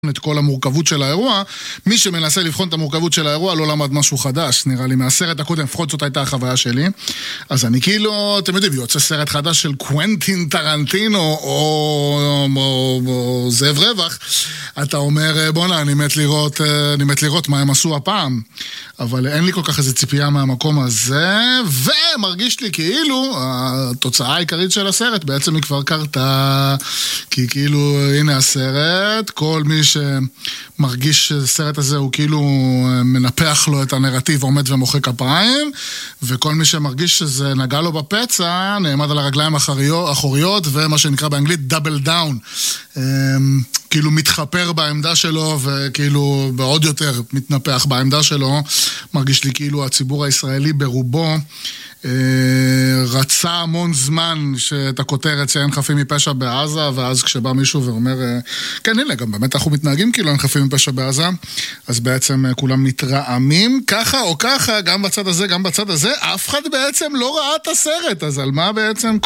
את כל המורכבות של האירוע, מי שמנסה לבחון את המורכבות של האירוע לא למד משהו חדש, נראה לי, מהסרט הקודם, לפחות זאת הייתה החוויה שלי. אז אני כאילו, אתם יודעים, יוצא סרט חדש של קוונטין טרנטינו או זאב רווח, אתה אומר, בונה, אני מת לראות מה הם עשו הפעם, אבל אין לי כל כך איזו ציפייה מהמקום הזה, ומרגיש לי כאילו התוצאה העיקרית של הסרט בעצם היא כבר קרתה, כי כאילו הנה הסרט, כל מי שמרגיש שהסרט הזה הוא כאילו מנפח לו את הנרטיב, עומד ומוחא כפיים, וכל מי שמרגיש שזה נגע לו בפצע, נעמד על הרגליים האחוריות, ומה שנקרא באנגלית דאבל דאון, כאילו מתחפר בעמדה שלו, וכאילו בעוד יותר מתנפח בעמדה שלו. מרגיש לי כאילו הציבור הישראלי ברובו רצה המון זמן שאת הכותרת שאין חפים מפשע בעזה, ואז כשבא מישהו ואומר, כן, הנה, גם באמת אנחנו מתנהגים כאילו אין חפים מפשע בעזה, אז בעצם כולם מתרעמים, ככה או ככה, גם בצד הזה, גם בצד הזה, אף אחד בעצם לא ראה את הסרט, אז על מה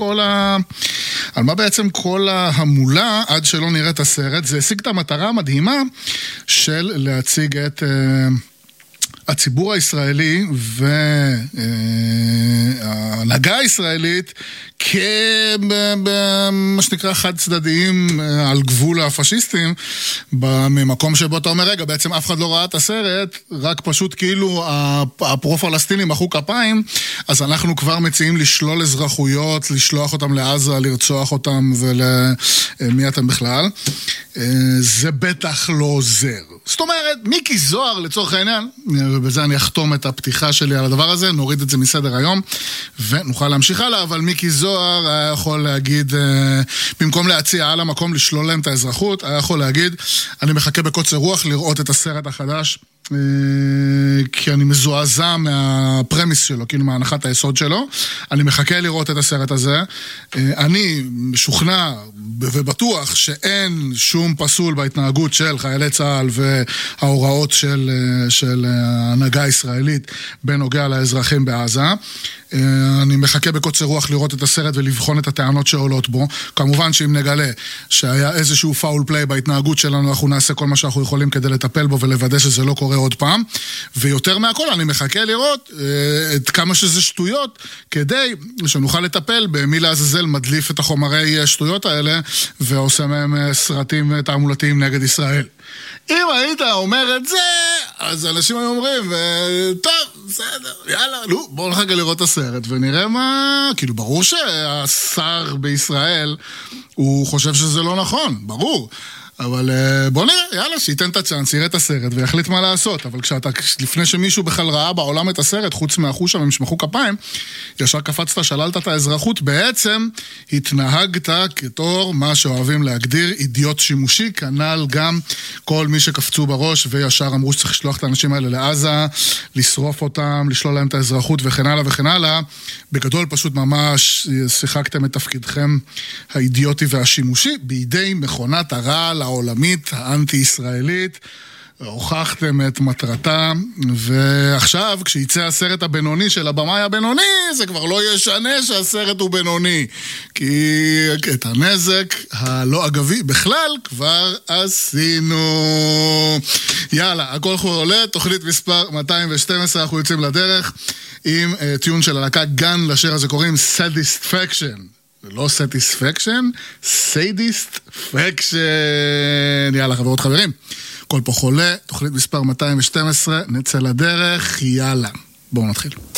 בעצם כל ההמולה עד שלא נראה את הסרט? זה השיג את המטרה המדהימה של להציג את הציבור הישראלי וההנהגה הישראלית כמה שנקרא חד צדדיים על גבול הפשיסטים, במקום שבו אתה אומר, רגע, בעצם אף אחד לא ראה את הסרט, רק פשוט כאילו הפרו-פלסטינים מחאו כפיים, אז אנחנו כבר מציעים לשלול אזרחויות, לשלוח אותם לעזה, לרצוח אותם, ולמי אתם בכלל? זה בטח לא עוזר. זאת אומרת, מיקי זוהר לצורך העניין, ובזה אני אחתום את הפתיחה שלי על הדבר הזה, נוריד את זה מסדר היום, ונוכל להמשיך הלאה, אבל מיקי זוהר היה יכול להגיד, במקום להציע על המקום לשלול להם את האזרחות, היה יכול להגיד, אני מחכה בקוצר רוח לראות את הסרט החדש, כי אני מזועזע מהפרמיס שלו, כאילו מהנחת היסוד שלו, אני מחכה לראות את הסרט הזה, אני משוכנע ובטוח שאין שום פסול בהתנהגות של חיילי צה"ל וההוראות של ההנהגה הישראלית בנוגע לאזרחים בעזה, אני מחכה בקוצר רוח לראות את הסרט ולבחון את הטענות שעולות בו. כמובן שאם נגלה שהיה איזשהו פאול פליי בהתנהגות שלנו, אנחנו נעשה כל מה שאנחנו יכולים כדי לטפל בו ולוודא שזה לא קורה עוד פעם. ויותר מהכל אני מחכה לראות את כמה שזה שטויות, כדי שנוכל לטפל במי לעזאזל מדליף את החומרי שטויות האלה ועושה מהם סרטים תעמולתיים נגד ישראל. אם היית אומר את זה, אז אנשים היו אומרים, טוב, בסדר, יאללה, בואו נחכה לראות את הסרט ונראה מה, כאילו ברור שהשר בישראל הוא חושב שזה לא נכון, ברור, אבל בוא נראה, יאללה, שייתן את הצ'אנס, יראה את הסרט ויחליט מה לעשות, אבל לפני שמישהו בכלל ראה בעולם את הסרט, חוץ מהחוש הם שמחו כפיים, ישר קפצת, שללת את האזרחות, בעצם התנהגת כתור מה שאוהבים להגדיר, אידיוט שימושי, כנ"ל גם כל מי שקפצו בראש וישר אמרו שצריך לשלוח את האנשים האלה לעזה, לשרוף אותם, לשלול להם את האזרחות וכן הלאה וכן הלאה. בגדול פשוט ממש שיחקתם את תפקידכם האידיוטי והשימושי בידי מכונת הרעל העולמית האנטי-ישראלית, הוכחתם את מטרתה, ועכשיו כשיצא הסרט הבינוני של הבמאי הבינוני, זה כבר לא ישנה שהסרט הוא בינוני, כי את הנזק הלא אגבי בכלל כבר עשינו. יאללה, הכל עולה, תוכנית מספר 212, אנחנו יוצאים לדרך עם טיון של הלהקה גן, לשיר הזה קוראים Satisfaction. לא סטיספקשן, סיידיסטפקשן. יאללה חברות חברים, כל פה חולה, תוכנית מספר 212, נצא לדרך, יאללה, בואו נתחיל.